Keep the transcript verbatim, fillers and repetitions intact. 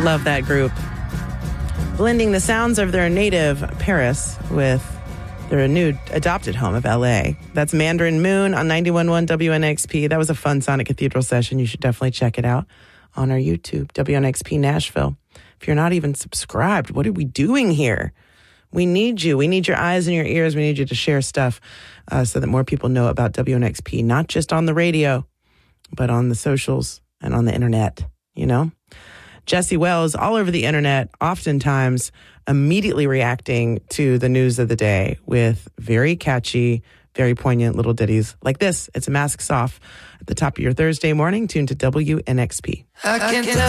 Love that group. Blending the sounds of their native Paris with their new adopted home of L A. That's Mandarin Moon on ninety-one point one W N X P. That was a fun Sonic Cathedral session. You should definitely check it out on our YouTube, W N X P Nashville. If you're not even subscribed, what are we doing here? We need you. We need your eyes and your ears. We need you to share stuff uh, so that more people know about W N X P, not just on the radio, but on the socials and on the internet, you know? Jesse Wells, all over the internet, oftentimes immediately reacting to the news of the day with very catchy, very poignant little ditties like this. It's Masks Off at the top of your Thursday morning, tuned to W N X P. I can tell